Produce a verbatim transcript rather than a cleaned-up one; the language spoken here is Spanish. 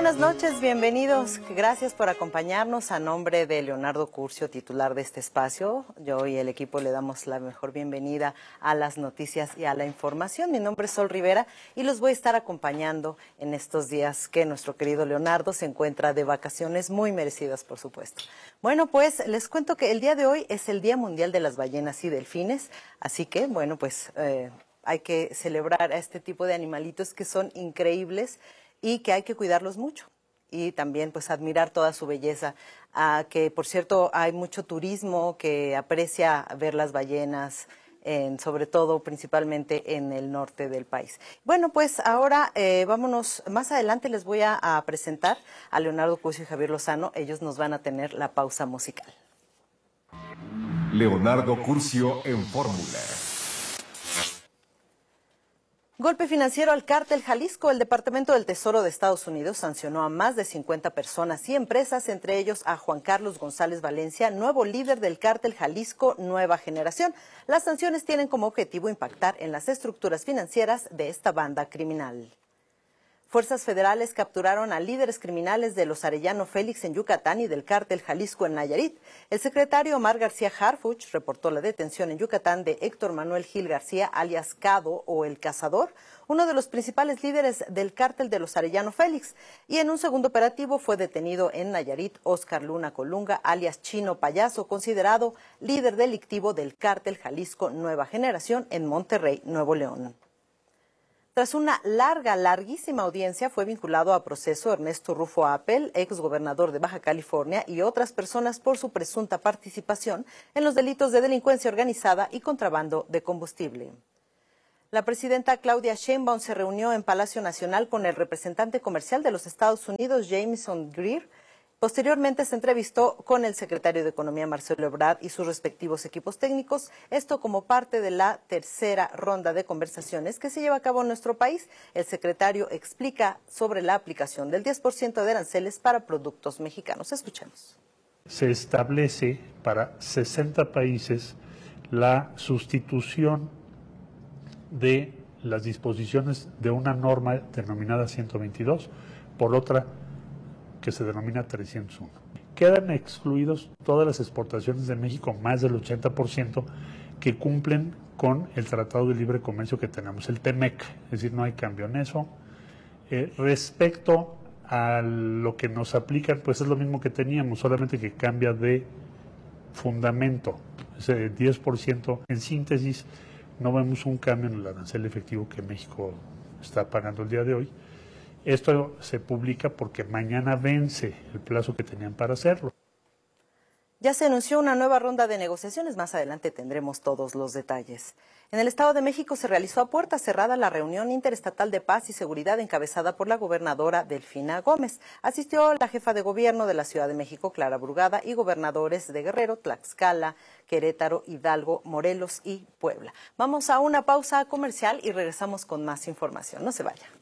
buenas noches, bienvenidos. Gracias por acompañarnos. A nombre de Leonardo Curcio, titular de este espacio, yo y el equipo le damos la mejor bienvenida a las noticias y a la información. Mi nombre es Sol Rivera y los voy a estar acompañando en estos días que nuestro querido Leonardo se encuentra de vacaciones muy merecidas, por supuesto. Bueno, pues les cuento que el día de hoy es el Día Mundial de las Ballenas y Delfines, así que, bueno, pues eh, hay que celebrar a este tipo de animalitos que son increíbles y que hay que cuidarlos mucho y también pues admirar toda su belleza, ah, que por cierto hay mucho turismo que aprecia ver las ballenas, en, sobre todo principalmente en el norte del país. Bueno, pues ahora eh, vámonos, más adelante les voy a, a presentar a Leonardo Curcio y Javier Lozano, ellos nos van a tener la pausa musical. Leonardo Curcio en Fórmula. Golpe financiero al cártel Jalisco. El Departamento del Tesoro de Estados Unidos sancionó a más de cincuenta personas y empresas, entre ellos a Juan Carlos González Valencia, nuevo líder del cártel Jalisco Nueva Generación. Las sanciones tienen como objetivo impactar en las estructuras financieras de esta banda criminal. Fuerzas federales capturaron a líderes criminales de los Arellano Félix en Yucatán y del cártel Jalisco en Nayarit. El secretario Omar García Harfuch reportó la detención en Yucatán de Héctor Manuel Gil García, alias Cado o El Cazador, uno de los principales líderes del cártel de los Arellano Félix. Y en un segundo operativo fue detenido en Nayarit Óscar Luna Colunga, alias Chino Payaso, considerado líder delictivo del cártel Jalisco Nueva Generación en Monterrey, Nuevo León. Tras una larga, larguísima audiencia, fue vinculado a proceso Ernesto Rufo Apel, ex gobernador de Baja California, y otras personas por su presunta participación en los delitos de delincuencia organizada y contrabando de combustible. La presidenta Claudia Sheinbaum se reunió en Palacio Nacional con el representante comercial de los Estados Unidos, Jameson Greer. Posteriormente se entrevistó con el secretario de Economía, Marcelo Ebrard, y sus respectivos equipos técnicos, esto como parte de la tercera ronda de conversaciones que se lleva a cabo en nuestro país. El secretario explica sobre la aplicación del diez por ciento de aranceles para productos mexicanos. Escuchemos. Se establece para sesenta países la sustitución de las disposiciones de una norma denominada ciento veintidós por otra que se denomina trescientos uno. Quedan excluidos todas las exportaciones de México, más del ochenta por ciento, que cumplen con el Tratado de Libre Comercio que tenemos, el T M E C, es decir, no hay cambio en eso. Eh, respecto a lo que nos aplican, pues es lo mismo que teníamos, solamente que cambia de fundamento, ese diez por ciento. En síntesis, no vemos un cambio en el arancel efectivo que México está pagando el día de hoy. Esto se publica porque mañana vence el plazo que tenían para hacerlo. Ya se anunció una nueva ronda de negociaciones, más adelante tendremos todos los detalles. En el Estado de México se realizó a puerta cerrada la reunión interestatal de paz y seguridad encabezada por la gobernadora Delfina Gómez. Asistió la jefa de gobierno de la Ciudad de México, Clara Brugada, y gobernadores de Guerrero, Tlaxcala, Querétaro, Hidalgo, Morelos y Puebla. Vamos a una pausa comercial y regresamos con más información. No se vaya.